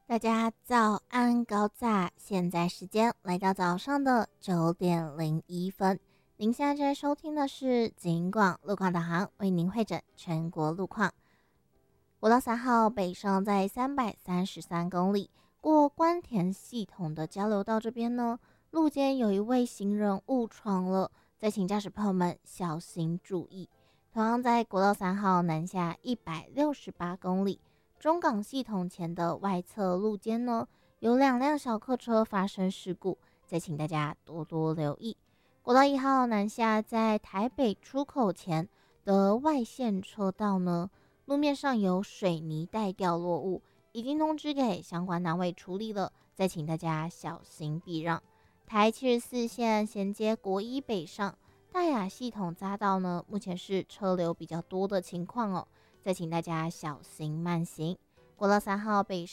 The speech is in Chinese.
大家早安高炸，现在时间来到早上的9:01。您现在正在收听的是警广路况导航，为您会诊全国路况。国道3号北上在333公里，过关田系统的交流道这边呢，路肩有一位行人误闯了，再请驾驶朋友们小心注意。同样在国道3号南下168公里。中港系统前的外侧路肩呢，有2辆小客车发生事故，再请大家多多留意。国道1号南下在台北出口前的外线车道呢，路面上有水泥带掉落物，已经通知给相关单位处理了，再请大家小心避让。台74线衔接国一北上大雅系统匝道呢，目前是车流比较多的情况哦。再请大家小心慢行。国道3号北